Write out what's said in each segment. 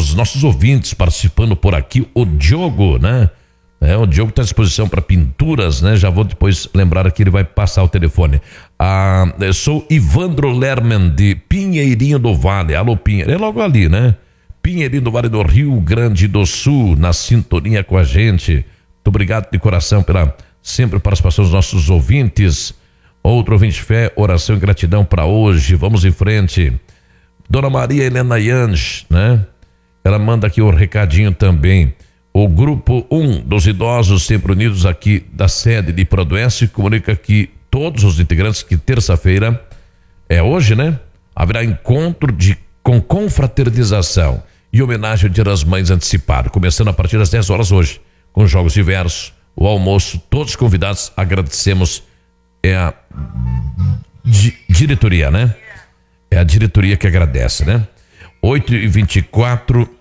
os nossos ouvintes participando por aqui. O Diogo, né? O Diogo está à disposição para pinturas, né? Já vou depois lembrar que ele vai passar o telefone. Eu sou Ivandro Lerman, de Pinheirinho do Vale. Alô, Pinheirinho, é logo ali, né? Pinheirinho do Vale do Rio Grande do Sul, na sintonia com a gente. Muito obrigado de coração pela sempre participação dos nossos ouvintes. Outro ouvinte, fé, oração e gratidão para hoje. Vamos em frente. Dona Maria Helena Yange, né? Ela manda aqui um recadinho também. O grupo 1 dos idosos sempre unidos aqui da sede de Prodoeste comunica que todos os integrantes que terça-feira, é hoje, né? Haverá encontro com confraternização e homenagem ao Dia das Mães antecipado, começando a partir das 10 horas hoje, com jogos diversos, o almoço, todos convidados, agradecemos, a diretoria, né? É a diretoria que agradece, né? 8h24,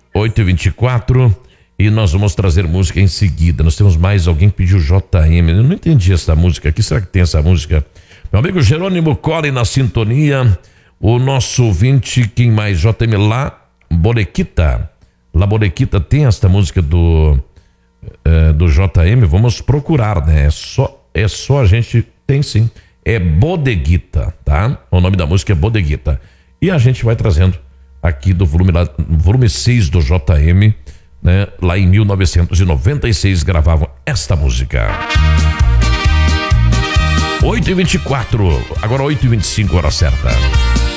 e nós vamos trazer música em seguida. Nós temos mais alguém que pediu JM. Eu não entendi essa música aqui. Será que tem essa música? Meu amigo Jerônimo Colli na sintonia. O nosso ouvinte, quem mais? JM La Bonequita. La Bonequita tem esta música do JM. Vamos procurar, né? É só a gente tem sim. É Bodeguita, tá? O nome da música é Bodeguita. E a gente vai trazendo aqui do volume 6 do JM, né? Lá em 1996 gravavam esta música. 8h24, agora 8h25, hora certa.